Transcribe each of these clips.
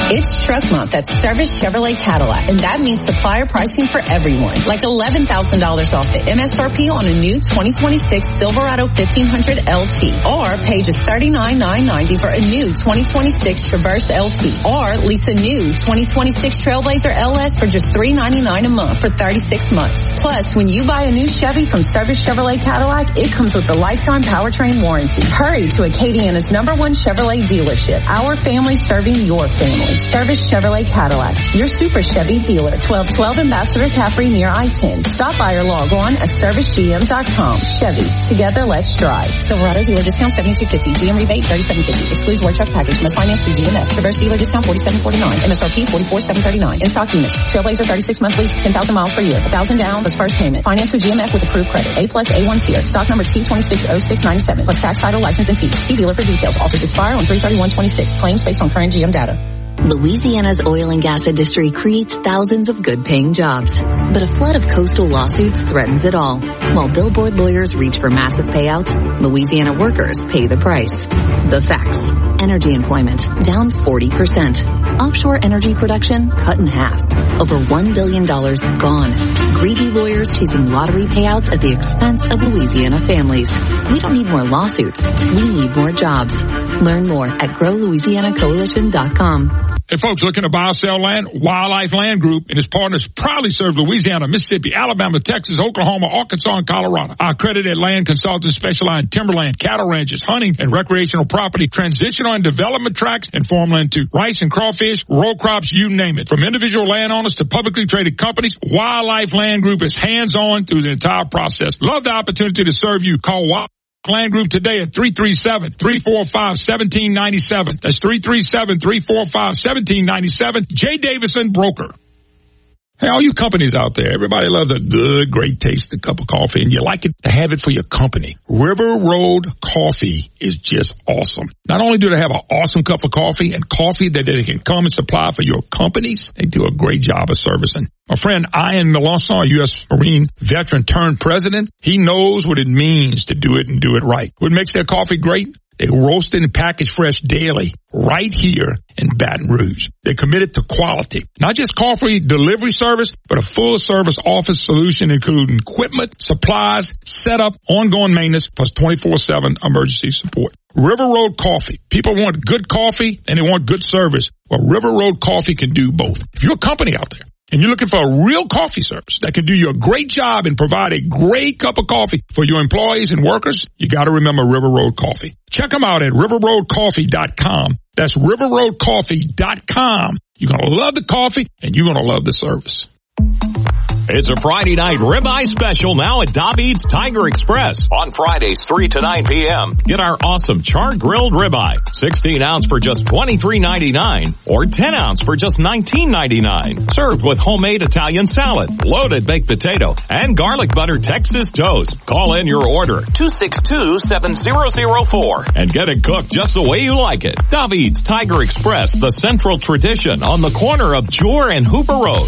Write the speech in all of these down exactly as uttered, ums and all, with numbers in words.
It's Truck Month at Service Chevrolet Cadillac, and that means supplier pricing for everyone, like eleven thousand dollars off the M S R P on a new twenty twenty-six Silverado fifteen hundred L T, or pay just thirty-nine thousand nine hundred ninety dollars for a new twenty twenty-six Traverse L T, or lease a new twenty twenty-six Trailblazer L S for just three hundred ninety-nine dollars a month for thirty-six months. Plus, when you buy a new Chevy from Service Chevrolet Cadillac, it comes with a lifetime powertrain warranty. Hurry to Acadiana's number one Chevrolet dealership. Our family serving your family. Service Chevrolet Cadillac, your Super Chevy dealer. twelve twelve Ambassador Caffrey near I ten. Stop by or log on at service g m dot com. Chevy, together let's drive. Silverado dealer discount seventy-two fifty. G M rebate thirty-seven fifty. Excludes work truck package. Must finance through D M F. Traverse dealer discount forty-seven forty-nine. M S R P forty-four seven thirty-nine. In stock units. Trailblazer thirty-six month lease, ten thousand miles per year. one thousand down plus first payment. Finance through G M F with approved credit. A plus A one tier. Stock number T twenty-six oh six ninety-seven. Plus tax, title, license, and fees. See dealer for details. Offers expire on three thirty-one twenty-six. Claims based on current G M data. Louisiana's oil and gas industry creates thousands of good-paying jobs, but a flood of coastal lawsuits threatens it all. While billboard lawyers reach for massive payouts, Louisiana workers pay the price. The facts. Energy employment down forty percent. Offshore energy production cut in half. Over one billion dollars gone. Greedy lawyers chasing lottery payouts at the expense of Louisiana families. We don't need more lawsuits. We need more jobs. Learn more at grow louisiana coalition dot com. Hey, folks, looking to buy or sell land? Wildlife Land Group and its partners proudly serve Louisiana, Mississippi, Alabama, Texas, Oklahoma, Arkansas, and Colorado. Our accredited land consultants specialize in timberland, cattle ranches, hunting, and recreational property, transitional and development tracts, and farmland too. Rice and crawfish, row crops, you name it. From individual landowners to publicly traded companies, Wildlife Land Group is hands-on through the entire process. Love the opportunity to serve you. Call Wildlife Land Group today at three three seven, three four five, one seven nine seven. That's three three seven, three four five, one seven nine seven. Jay Davison, broker. Hey, all you companies out there, everybody loves a good, great tasting cup of coffee, and you like it to have it for your company. River Road Coffee is just awesome. Not only do they have an awesome cup of coffee and coffee that they can come and supply for your companies, they do a great job of servicing. My friend Ian Melanson, U S Marine veteran turned president, he knows what it means to do it and do it right. What makes their coffee great? They roast it and package fresh daily right here in Baton Rouge. They're committed to quality. Not just coffee delivery service, but a full service office solution including equipment, supplies, setup, ongoing maintenance, plus twenty-four seven emergency support. River Road Coffee. People want good coffee and they want good service. Well, River Road Coffee can do both. If you're a company out there and you're looking for a real coffee service that can do you a great job and provide a great cup of coffee for your employees and workers, you got to remember River Road Coffee. Check them out at river road coffee dot com. That's river road coffee dot com. You're going to love the coffee and you're going to love the service. It's a Friday night ribeye special now at David's Tiger Express. On Fridays, three to nine p.m. Get our awesome char-grilled ribeye, sixteen ounce for just twenty-three ninety-nine or ten ounce for just nineteen ninety-nine. Served with homemade Italian salad, loaded baked potato, and garlic butter Texas toast. Call in your order, two six two, seven zero zero four, and get it cooked just the way you like it. David's Tiger Express, the central tradition on the corner of Jewar and Hooper Road.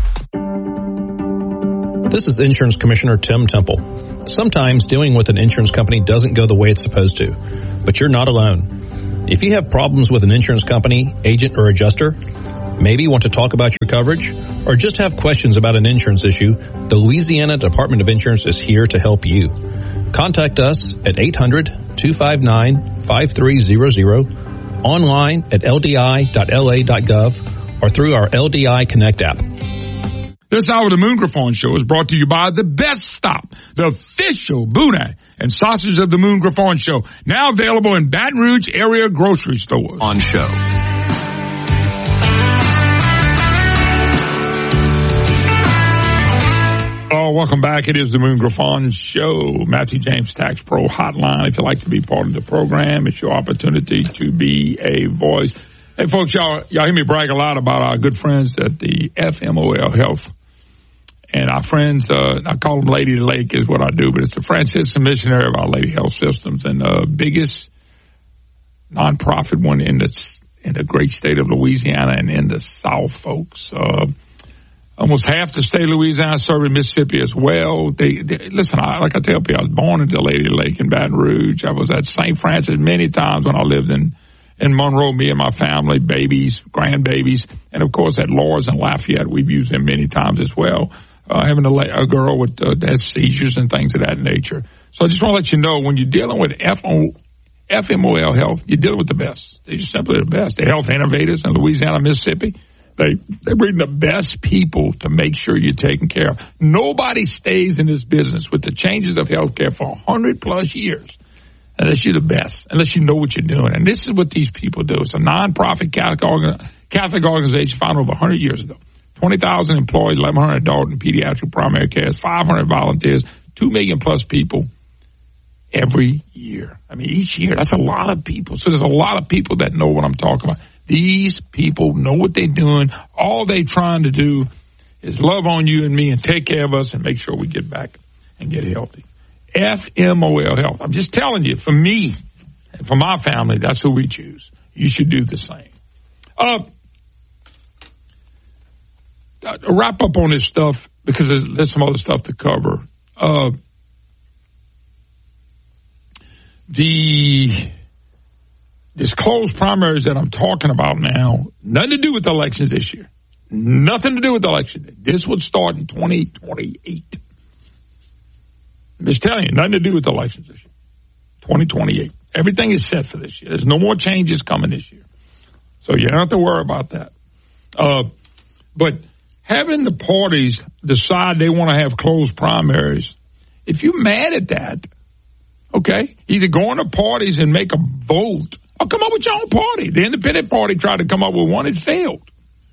This is Insurance Commissioner Tim Temple. Sometimes dealing with an insurance company doesn't go the way it's supposed to, but you're not alone. If you have problems with an insurance company, agent, or adjuster, maybe want to talk about your coverage, or just have questions about an insurance issue, the Louisiana Department of Insurance is here to help you. Contact us at eight hundred, two five nine, five three zero zero, online at l d i dot l a dot gov, or through our L D I Connect app. This hour of the Moon Griffon Show is brought to you by The Best Stop, the official boudin and sausage of the Moon Griffon Show. Now available in Baton Rouge area grocery stores. On show. Oh, welcome back. It is the Moon Griffon Show. Matthew James Tax Pro Hotline. If you'd like to be part of the program, it's your opportunity to be a voice. Hey, folks, y'all, y'all hear me brag a lot about our good friends at the F M O L Health. And our friends, uh, I call them Lady Lake is what I do, but it's the Franciscan Missionary of Our Lady Health Systems, and the biggest nonprofit one in the in the great state of Louisiana and in the South, folks. Uh, almost half the state of Louisiana, serving Mississippi as well. They, they listen. I, like I tell people, I was born into Lady Lake in Baton Rouge. I was at Saint Francis many times when I lived in in Monroe, me and my family, babies, grandbabies, and, of course, at Laura's in Lafayette, we've used them many times as well, uh, having a, a girl with uh, that has seizures and things of that nature. So I just want to let you know, when you're dealing with F M O L Health, you're dealing with the best. They're just simply the best. They're health innovators in Louisiana, Mississippi. They, they bring the best people to make sure you're taken care of. Nobody stays in this business with the changes of healthcare for one hundred plus years unless you're the best, unless you know what you're doing. And this is what these people do. It's a nonprofit Catholic, organ, Catholic organization founded over one hundred years ago. twenty thousand employees, eleven hundred adult and pediatric primary care, five hundred volunteers, two million plus people every year. I mean, each year, that's a lot of people. So there's a lot of people that know what I'm talking about. These people know what they're doing. All they're trying to do is love on you and me and take care of us and make sure we get back and get healthy. F M O L Health. I'm just telling you, for me and for my family, that's who we choose. You should do the same. Uh, to wrap up on this stuff, because there's, there's some other stuff to cover. Uh, the... This closed primaries that I'm talking about now, nothing to do with the elections this year. Nothing to do with the election. This would start in twenty twenty-eight. I'm just telling you, nothing to do with the elections this year. twenty twenty-eight. Everything is set for this year. There's no more changes coming this year. So you don't have to worry about that. Uh, but having the parties decide they want to have closed primaries, if you're mad at that, okay, either go into parties and make a vote, or come up with your own party. The independent party tried to come up with one. It failed.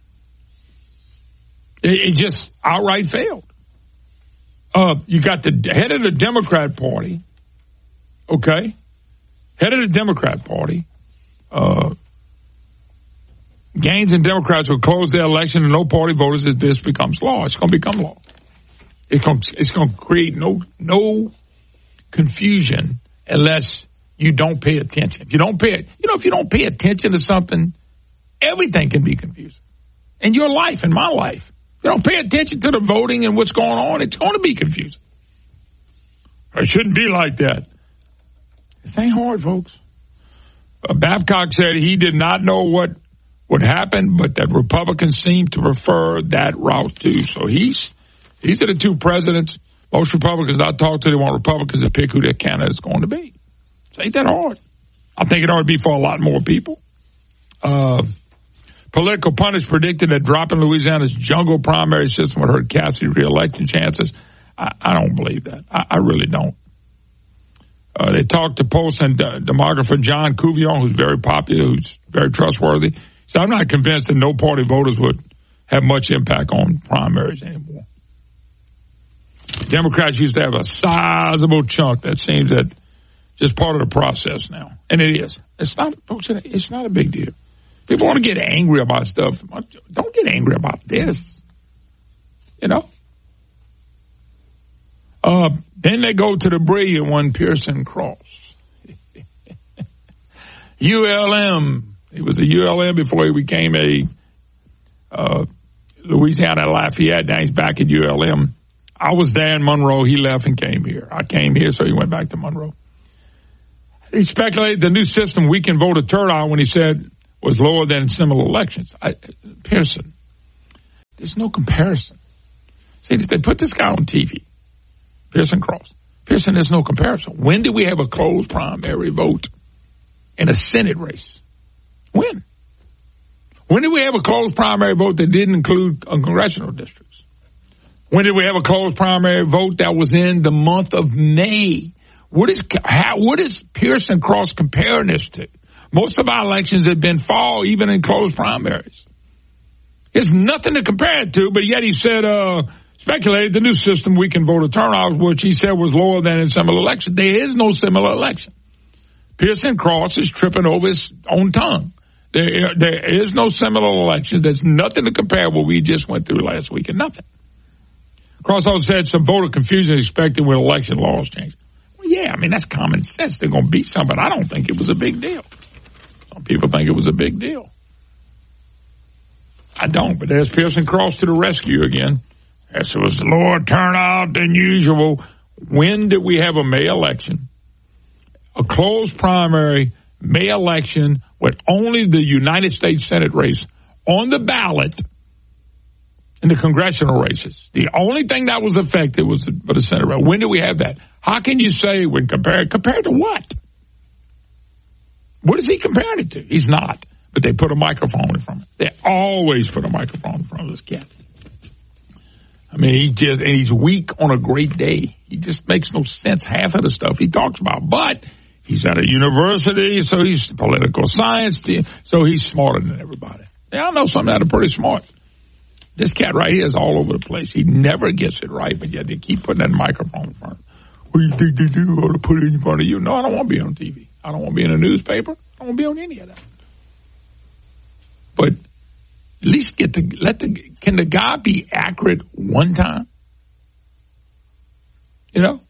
It, it just outright failed. Uh, you got the head of the Democrat Party, okay? Head of the Democrat Party. Uh, Gaines and Democrats will close their election and no party voters if this becomes law. It's going to become law. It's going, it's going to create no no confusion unless you don't pay attention. If you don't pay, you know, if you don't pay attention to something, everything can be confusing. In your life, in my life, if you don't pay attention to the voting and what's going on, it's going to be confusing. It shouldn't be like that. This ain't hard, folks. Uh, Babcock said he did not know what would happen, but that Republicans seem to prefer that route too. So he's, these are the two presidents. Most Republicans I talk to, they want Republicans to pick who their candidate is going to be. So ain't that hard. I think it ought to be for a lot more people. Uh, political pundits predicted that dropping Louisiana's jungle primary system would hurt Cassidy's re-election chances. I, I don't believe that. I, I really don't. Uh, they talked to Post and uh, demographer John Couvillon, who's very popular, who's very trustworthy. So I'm not convinced that no party voters would have much impact on primaries anymore. Democrats used to have a sizable chunk that seems that just part of the process now. And it is. It's not, folks, it's not a big deal. People want to get angry about stuff. Don't get angry about this. You know? Uh, then they go to the brilliant one, Pearson Cross. U L M. He was a U L M before he became a uh, Louisiana Lafayette. Now he's back at U L M. I was there in Monroe. He left and came here. I came here, so he went back to Monroe. He speculated the new system weakened voter turnout when he said was lower than similar elections. I, Pearson, there's no comparison. See, they put this guy on T V, Pearson Cross. Pearson, there's no comparison. When did we have a closed primary vote in a Senate race? When? When did we have a closed primary vote that didn't include congressional districts? When did we have a closed primary vote that was in the month of May? What is how, what is Pearson Cross comparing this to? Most of our elections have been fall, even in closed primaries. There's nothing to compare it to, but yet he said, uh, speculated the new system weakened voter turnout, which he said was lower than in similar elections. There is no similar election. Pearson Cross is tripping over his own tongue. There, there is no similar election. There's nothing to compare what we just went through last week, and nothing. Cross also said some voter confusion is expected when election laws change. Well, yeah, I mean, that's common sense. They're going to beat some, but I don't think it was a big deal. Some people think it was a big deal. I don't, but there's Pearson Cross to the rescue again. Yes, it was lower turnout than usual. When did we have a May election, a closed primary, May election with only the United States Senate race on the ballot in the congressional races. The only thing that was affected was the, the Senate race. When do we have that? How can you say when compared, compared to what? What is he comparing it to? He's not. But they put a microphone in front of it. They always put a microphone in front of this cat. I mean, he just, and he's weak on a great day. He just makes no sense, half of the stuff he talks about. But he's at a university, so he's political science, so he's smarter than everybody. Yeah, I know some that are pretty smart. This cat right here is all over the place. He never gets it right, but yet they keep putting that microphone in front of him. What do you think they do? I ought to put it in front of you. No, I don't want to be on T V. I don't want to be in a newspaper. I don't want to be on any of that. But at least get the, let the, can the guy be accurate one time? You know?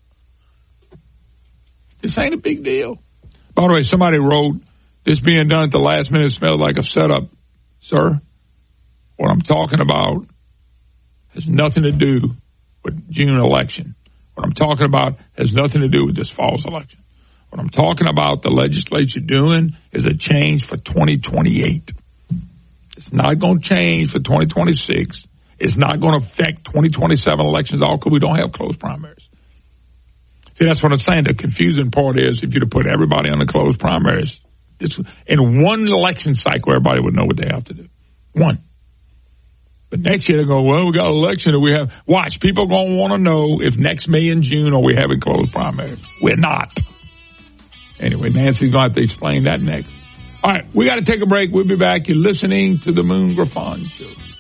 This ain't a big deal. By the way, somebody wrote, this being done at the last minute smells like a setup. Sir, what I'm talking about has nothing to do with June election. What I'm talking about has nothing to do with this fall's election. What I'm talking about the legislature doing is a change for twenty twenty-eight. It's not going to change for twenty twenty-six. It's not going to affect twenty twenty-seven elections all because we don't have closed primaries. See, that's what I'm saying. The confusing part is if you'd have put everybody on the closed primaries, it's, in one election cycle, everybody would know what they have to do. One. But next year, they go, well, we got an election that we have. Watch, people are going to want to know if next May and June are we having closed primaries. We're not. Anyway, Nancy's going to have to explain that next. All right, we got to take a break. We'll be back. You're listening to the Moon Griffon Show.